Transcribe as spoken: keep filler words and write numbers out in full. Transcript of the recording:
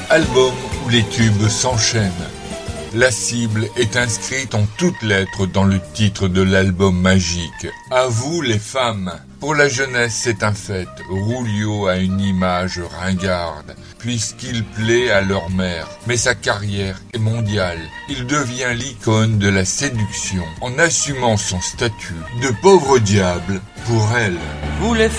Album où les tubes s'enchaînent. La cible est inscrite en toutes lettres dans le titre de l'album magique. À vous les femmes. Pour la jeunesse, c'est un fait. Rulio a une image ringarde, puisqu'il plaît à leur mère. Mais sa carrière est mondiale. Il devient l'icône de la séduction, en assumant son statut de pauvre diable pour elle. Vous les